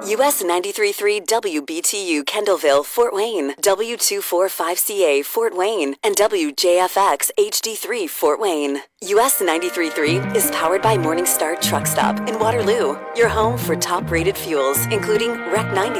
US 93.3 WBTU Kendallville, Fort Wayne, W245CA Fort Wayne, and WJFX HD3 Fort Wayne. US 93.3 is powered by Morningstar Truck Stop in Waterloo, your home for top-rated fuels, including Rec 90.